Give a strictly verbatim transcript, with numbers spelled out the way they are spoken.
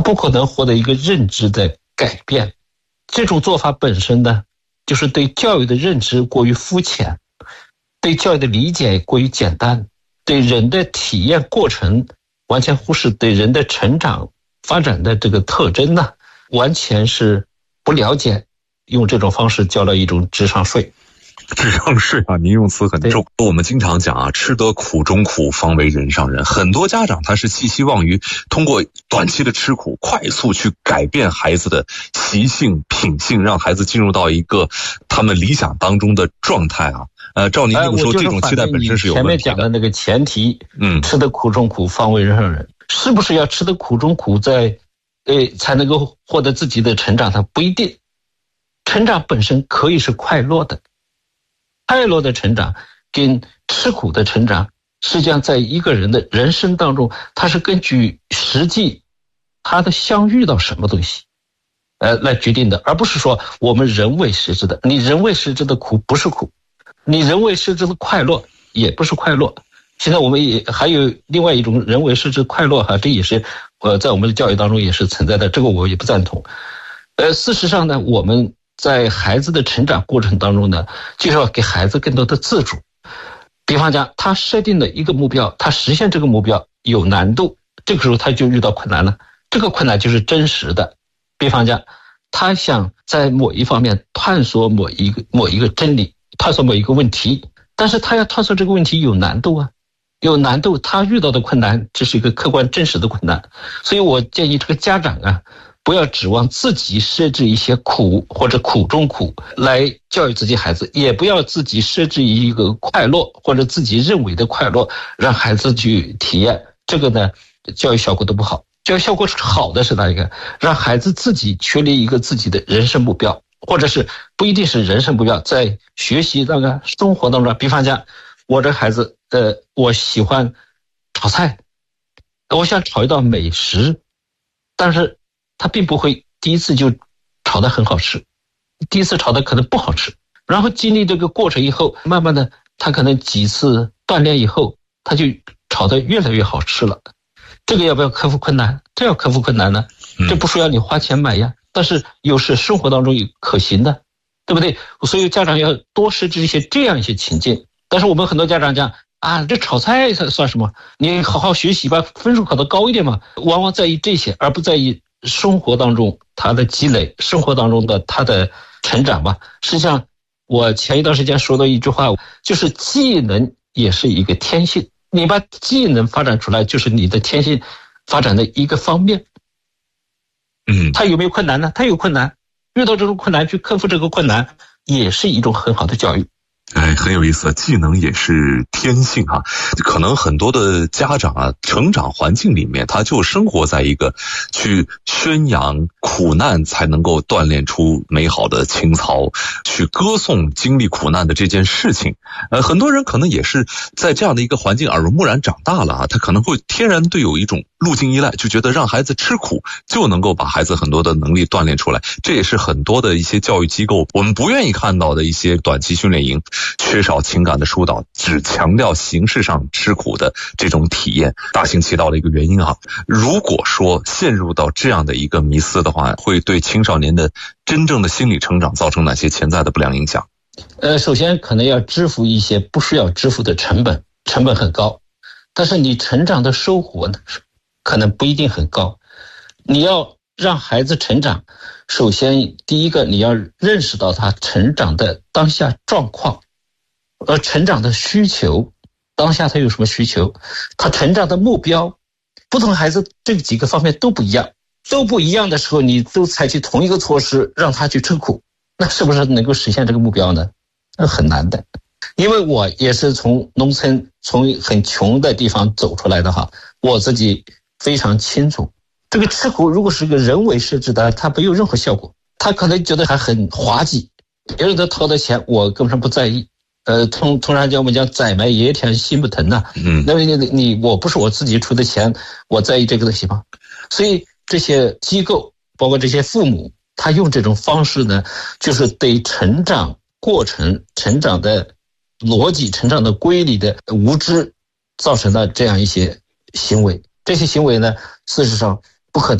不可能获得一个认知的改变。这种做法本身呢，就是对教育的认知过于肤浅，对教育的理解过于简单，对人的体验过程完全忽视，对人的成长发展的这个特征呢，完全是不了解，用这种方式交了一种智商税。 智商税啊，您用词很重。我们经常讲啊，吃得苦中苦，方为人上人。很多家长他是寄希望于通过短期的吃苦，快速去改变孩子的习性、品性，让孩子进入到一个他们理想当中的状态啊。呃，照您这么说，这种期待本身是有问题的。 前面讲的那个前提， 嗯， 吃得苦中苦，方为人上人，是不是要吃得苦中苦，在呃才能够获得自己的成长？它不一定。成长本身可以是快乐的。快乐的成长跟吃苦的成长，实际上在一个人的人生当中，它是根据实际他的相遇到什么东西呃来决定的，而不是说我们人为设置的。你人为设置的苦不是苦，你人为设置的快乐也不是快乐。现在我们也还有另外一种人为设置快乐哈，这也是呃在我们的教育当中也是存在的，这个我也不赞同。呃事实上呢，我们在孩子的成长过程当中呢，就是要给孩子更多的自主。比方讲，他设定了一个目标，他实现这个目标有难度，这个时候他就遇到困难了。这个困难就是真实的。比方讲，他想在某一方面探索某一个某一个真理，探索某一个问题，但是他要探索这个问题有难度啊，有难度，他遇到的困难这是一个客观真实的困难。所以我建议这个家长啊，不要指望自己设置一些苦或者苦中苦来教育自己孩子，也不要自己设置一个快乐或者自己认为的快乐让孩子去体验，这个呢教育效果都不好。教育效果好的是哪一个？让孩子自己确立一个自己的人生目标，或者是不一定是人生目标，在学习那个生活当中，比方讲我这孩子呃，我喜欢炒菜，我想炒一道美食，但是他并不会第一次就炒得很好吃，第一次炒得可能不好吃，然后经历这个过程以后，慢慢的他可能几次锻炼以后，他就炒得越来越好吃了。这个要不要克服困难？这要克服困难呢，这不需要你花钱买呀，但是又是生活当中有可行的，对不对？所以家长要多设置一些这样一些情境。但是我们很多家长讲啊，这炒菜算什么？你好好学习吧，分数考得高一点嘛，往往在意这些，而不在意生活当中他的积累，生活当中的他的成长吧。实际上我前一段时间说的一句话，就是技能也是一个天性，你把技能发展出来，就是你的天性发展的一个方面。 嗯， 他有没有困难呢？他有困难，遇到这种困难去克服这个困难，也是一种很好的教育。 哎，很有意思，技能也是天性啊。可能很多的家长啊，成长环境里面，他就生活在一个去宣扬苦难才能够锻炼出美好的情操，去歌颂经历苦难的这件事情。呃，很多人可能也是在这样的一个环境耳濡目染长大了啊，他可能会天然对有一种路径依赖，就觉得让孩子吃苦就能够把孩子很多的能力锻炼出来。这也是很多的一些教育机构我们不愿意看到的一些短期训练营，缺少情感的疏导，只强调形式上吃苦的这种体验，大行其道的一个原因啊。如果说陷入到这样的一个迷思的话，会对青少年的真正的心理成长造成哪些潜在的不良影响？ 呃，首先可能要支付一些不需要支付的成本，成本很高，但是你成长的收获呢，可能不一定很高。你要让孩子成长，首先第一个你要认识到他成长的当下状况，而成长的需求，当下他有什么需求，他成长的目标，不同孩子这几个方面都不一样，都不一样的时候，你都采取同一个措施让他去吃苦，那是不是能够实现这个目标呢？那很难的。因为我也是从农村，从很穷的地方走出来的哈，我自己非常清楚，这个吃苦如果是个人为设置的，它没有任何效果，他可能觉得还很滑稽，别人都掏的钱我根本上不在意。呃，通通常讲我们讲宰埋爷田心不疼呐，嗯，那么你你我不是我自己出的钱，我在意这个东西吗？所以这些机构，包括这些父母，他用这种方式呢，就是对成长过程、成长的逻辑、成长的规律的无知，造成了这样一些行为。这些行为呢，事实上